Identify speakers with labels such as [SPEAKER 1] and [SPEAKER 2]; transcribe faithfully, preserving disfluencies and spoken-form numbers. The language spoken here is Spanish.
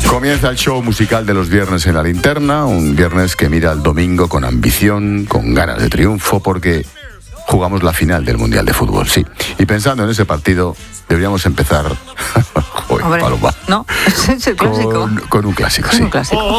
[SPEAKER 1] Comienza el show musical de los viernes en la linterna, un viernes que mira al domingo con ambición, con ganas de triunfo, porque jugamos la final del Mundial de Fútbol, sí. Y pensando en ese partido, deberíamos empezar Joder,
[SPEAKER 2] Hombre,
[SPEAKER 1] Paloma,
[SPEAKER 2] no, es el clásico.
[SPEAKER 1] Con, con un clásico,
[SPEAKER 2] con
[SPEAKER 1] sí.
[SPEAKER 2] un clásico.